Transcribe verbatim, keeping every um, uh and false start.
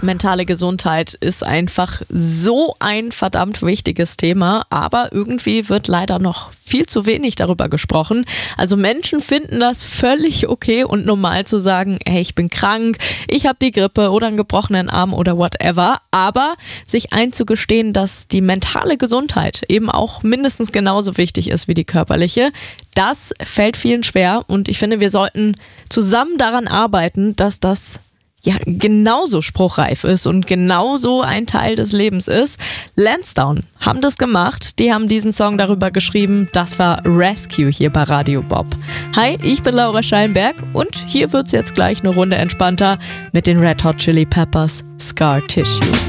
Mentale Gesundheit ist einfach so ein verdammt wichtiges Thema, aber irgendwie wird leider noch viel zu wenig darüber gesprochen. Also Menschen finden das völlig okay und normal zu sagen, hey, ich bin krank, ich habe die Grippe oder einen gebrochenen Arm oder whatever, aber sich einzugestehen, dass die mentale Gesundheit eben auch mindestens genauso wichtig ist wie die körperliche, das fällt vielen schwer und ich finde, wir sollten zusammen daran arbeiten, dass das ja genauso spruchreif ist und genauso ein Teil des Lebens ist. Lansdowne haben das gemacht, die haben diesen Song darüber geschrieben, das war Rescue hier bei Radio Bob. Hi, ich bin Laura Schallenberg und hier wird's jetzt gleich eine Runde entspannter mit den Red Hot Chili Peppers Scar Tissue.